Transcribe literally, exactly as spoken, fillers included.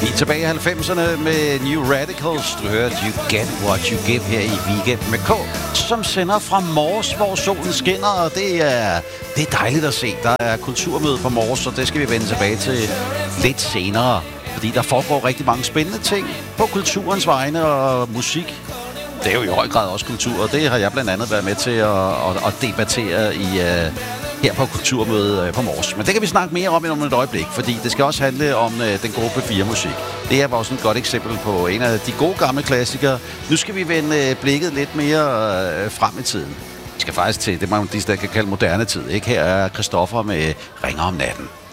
Vi er tilbage i halvfemserne med New Radicals. Du hører You Get What You Give her i Weekend med K, som sender fra Mors, hvor solen skinner, og det er, det er dejligt at se. Der er kulturmøde på Mors, og det skal vi vende tilbage til lidt senere, fordi der foregår rigtig mange spændende ting på kulturens vegne og musik. Det er jo i høj grad også kultur, og det har jeg blandt andet været med til at, at, at debattere i... Uh, her på kulturmødet på Mors. Men det kan vi snakke mere om om et øjeblik, fordi det skal også handle om øh, den gode P fire musik. Det er også et godt eksempel på en af de gode gamle klassikere. Nu skal vi vende øh, blikket lidt mere øh, frem i tiden. Vi skal faktisk til det, man de kan kalde moderne tid. Ikke? Her er Christoffer med Ringer om natten.